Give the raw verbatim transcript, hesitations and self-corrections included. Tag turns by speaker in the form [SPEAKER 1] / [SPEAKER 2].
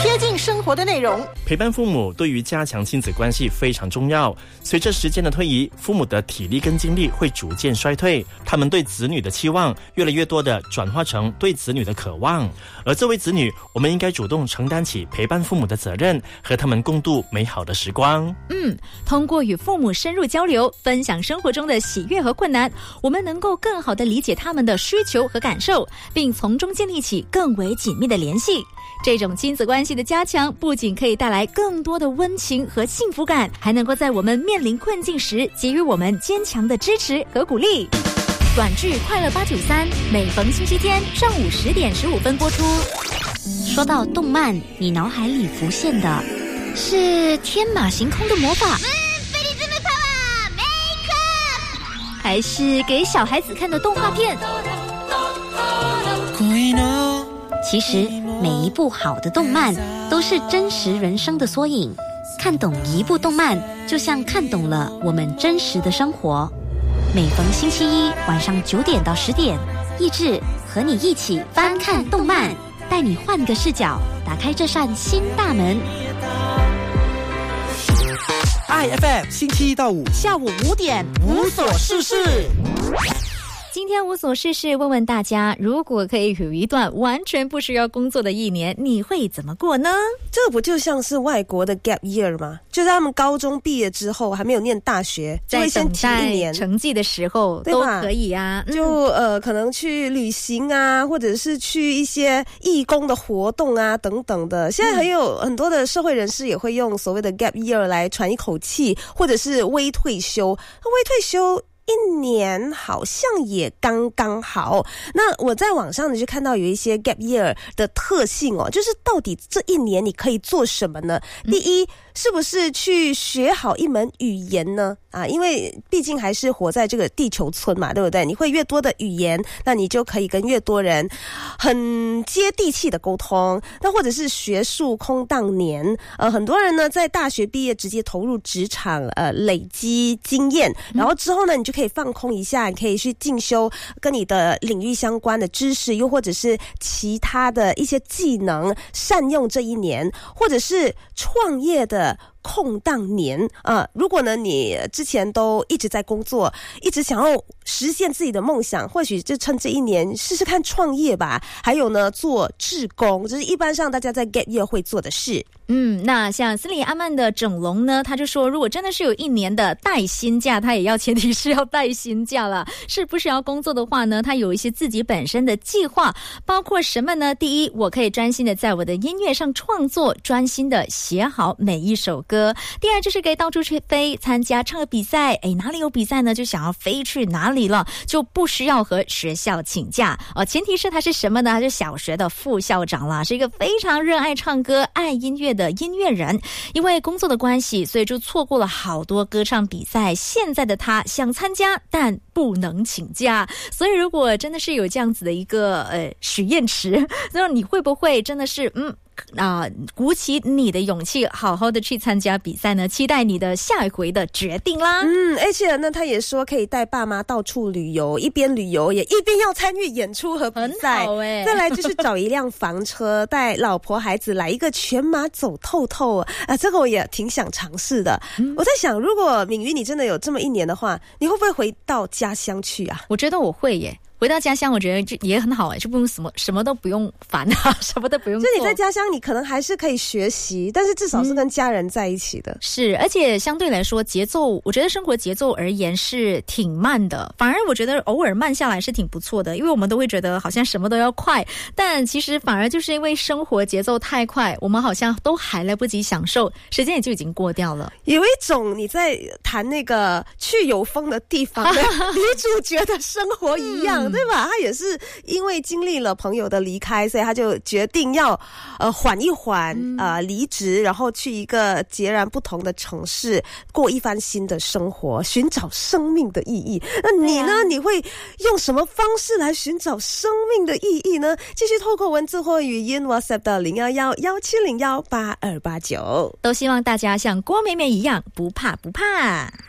[SPEAKER 1] 贴近生活的内容。
[SPEAKER 2] 陪伴父母对于加强亲子关系非常重要。随着时间的推移，父母的体力跟精力会逐渐衰退，他们对子女的期望越来越多的转化成对子女的渴望。而作为子女，我们应该主动承担起陪伴父母的责任，和他们共度美好的时光。
[SPEAKER 3] 嗯，通过与父母深入交流，分享生活中的喜悦和困难，我们能够更好地理解他们的需求和感受，并从中建立起更为紧密的联系。这种亲子关系的加强，不仅可以带来更多的温情和幸福感，还能够在我们面临困境时给予我们坚强的支持和鼓励。短剧快乐八九三，每逢星期天上午十点十五分播出。说到动漫，你脑海里浮现的是天马行空的魔法，还是给小孩子看的动画片？其实每一部好的动漫都是真实人生的缩影，看懂一部动漫就像看懂了我们真实的生活。每逢星期一晚上九点到十点，益智和你一起翻看动漫，带你换个视角，打开这扇新大门。
[SPEAKER 4] I F M 星期一到五
[SPEAKER 1] 下午五点无所事事。
[SPEAKER 3] 今天无所事事，问问大家，如果可以有一段完全不需要工作的一年，你会怎么过呢？
[SPEAKER 5] 这不就像是外国的 gap year 吗？就是他们高中毕业之后还没有念大学，就会先停一年，
[SPEAKER 3] 在等待成绩的时候都可以啊。
[SPEAKER 5] 就呃可能去旅行啊，或者是去一些义工的活动啊等等的。现在还有很多的社会人士也会用所谓的 gap year 来喘一口气，或者是微退休。微退休一年好像也刚刚好。那我在网上呢就看到有一些 gap year 的特性哦，就是到底这一年你可以做什么呢？嗯、第一，是不是去学好一门语言呢？啊，因为毕竟还是活在这个地球村嘛，对不对？你会越多的语言，那你就可以跟越多人很接地气的沟通。那或者是学术空档年，呃，很多人呢在大学毕业直接投入职场，呃，累积经验，然后之后呢，你就可以放空一下，你可以去进修跟你的领域相关的知识，又或者是其他的一些技能，善用这一年，或者是创业的空档年啊、呃，如果呢你之前都一直在工作，一直想要实现自己的梦想，或许就趁这一年试试看创业吧。还有呢，做志工，这是一般上大家在 gap year 会做的事。
[SPEAKER 3] 嗯，那像斯里阿曼的整容呢，他就说，如果真的是有一年的带薪假，他也要前提是要带薪假了。是不是要工作的话呢，他有一些自己本身的计划，包括什么呢？第一，我可以专心的在我的音乐上创作，专心的写好每一首歌。第二，就是可以到处去飞，参加唱歌比赛。诶，哪里有比赛呢？就想要飞去哪里了，就不需要和学校请假。哦，前提是他是什么呢？他是小学的副校长啦，是一个非常热爱唱歌、爱音乐的音乐人。因为工作的关系，所以就错过了好多歌唱比赛。现在的他想参加，但不能请假。所以如果真的是有这样子的一个呃许愿池，那你会不会真的是嗯啊、呃，鼓起你的勇气，好好的去参加比赛呢？期待你的下一回的决定啦。
[SPEAKER 5] 嗯，而且呢，他也说可以带爸妈到处旅游，一边旅游也一边要参与演出和比赛。
[SPEAKER 3] 很好欸。
[SPEAKER 5] 再来就是找一辆房车，带老婆孩子来一个全马走透透啊！这个我也挺想尝试的。嗯、我在想，如果敏瑜你真的有这么一年的话，你会不会回到家乡去啊？
[SPEAKER 3] 我觉得我会耶。回到家乡，我觉得就也很好哎，就不用什么什么都不用烦啊，什么都不用做。
[SPEAKER 5] 就你在家乡，你可能还是可以学习，但是至少是跟家人在一起的。
[SPEAKER 3] 嗯、是，而且相对来说，节奏，我觉得生活节奏而言是挺慢的。反而我觉得偶尔慢下来是挺不错的，因为我们都会觉得好像什么都要快，但其实反而就是因为生活节奏太快，我们好像都还来不及享受，时间也就已经过掉了。
[SPEAKER 5] 有一种你在谈那个去有风的地方的女主角的生活一样。嗯，对吧？他也是因为经历了朋友的离开，所以他就决定要呃缓一缓，呃离职，然后去一个截然不同的城市过一番新的生活，寻找生命的意义。那你呢？啊、你会用什么方式来寻找生命的意义呢？继续透过文字或语音 WhatsApp 到零一一一七零一八二八九，
[SPEAKER 3] 都希望大家像郭妹妹一样不怕不怕。